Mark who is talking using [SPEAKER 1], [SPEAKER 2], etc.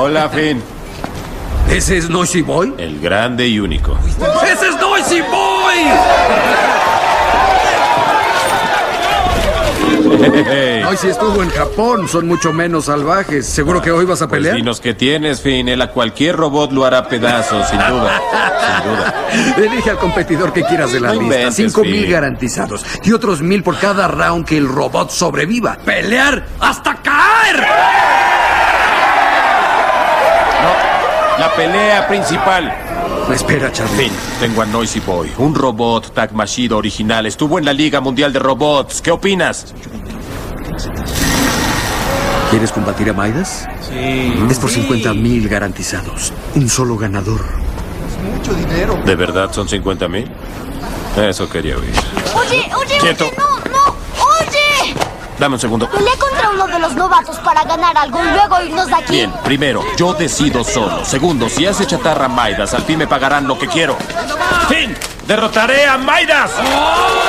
[SPEAKER 1] Hola, Finn.
[SPEAKER 2] ¿Ese es Noisy Boy?
[SPEAKER 1] El grande y único.
[SPEAKER 2] ¡Ese es Noisy Boy! Noisy estuvo en Japón, son mucho menos salvajes. ¿Seguro que hoy vas a
[SPEAKER 1] Pues
[SPEAKER 2] pelear?
[SPEAKER 1] dinos que tienes, Finn. Él a cualquier robot lo hará pedazos, sin duda. Sin duda.
[SPEAKER 2] Elige al competidor que quieras de la
[SPEAKER 1] No
[SPEAKER 2] lista.
[SPEAKER 1] inventes,
[SPEAKER 2] 5,000
[SPEAKER 1] Finn.
[SPEAKER 2] garantizados. Y otros 1,000 por cada round que el robot sobreviva. ¡Pelear hasta caer!
[SPEAKER 1] No, la pelea principal.
[SPEAKER 2] Espera, Charlie.
[SPEAKER 1] Finn, tengo a Noisy Boy, un robot Tagmashido original. Estuvo en la Liga Mundial de Robots. ¿Qué opinas?
[SPEAKER 2] ¿Quieres combatir a Midas?
[SPEAKER 3] Sí.
[SPEAKER 2] Es por 50,000 garantizados. Un solo ganador.
[SPEAKER 3] Mucho dinero.
[SPEAKER 1] ¿De verdad son 50,000? Eso quería oír.
[SPEAKER 4] Oye,
[SPEAKER 1] Quieto.
[SPEAKER 4] no, oye.
[SPEAKER 1] Dame un segundo.
[SPEAKER 4] Peleé contra uno de los novatos para ganar algo y luego irnos de aquí.
[SPEAKER 1] Bien, primero, yo decido solo. Segundo, si hace chatarra a Midas, al fin me pagarán lo que quiero. ¡Fin! ¡Derrotaré a Midas!